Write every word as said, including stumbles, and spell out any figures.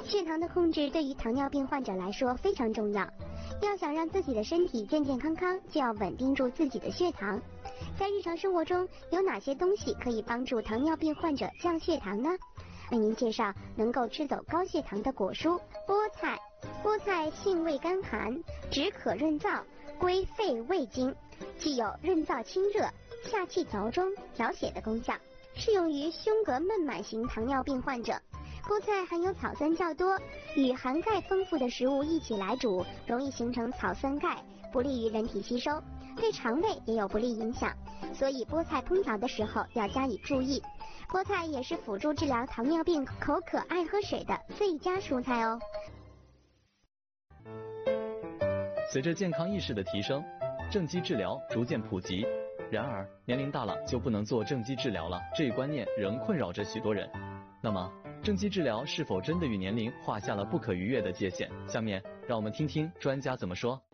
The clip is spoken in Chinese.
血糖的控制对于糖尿病患者来说非常重要。要想让自己的身体健健康康，就要稳定住自己的血糖。在日常生活中，有哪些东西可以帮助糖尿病患者降血糖呢？为您介绍能够吃走高血糖的果蔬菠菜。菠菜性味甘寒，止渴润燥，归肺胃经，具有润燥清热、下气调中、调血的功效，适用于胸膈闷满型糖尿病患者。菠菜含有草酸较多，与含钙丰富的食物一起来煮，容易形成草酸钙，不利于人体吸收，对肠胃也有不利影响，所以菠菜烹调的时候要加以注意。菠菜也是辅助治疗糖尿病口渴爱喝水的最佳蔬菜哦。 随着健康意识的提升，正畸治疗逐渐普及。然而，年龄大了就不能做正畸治疗了，这一观念仍困扰着许多人。那么，正畸治疗是否真的与年龄划下了不可逾越的界限？下面让我们听听专家怎么说。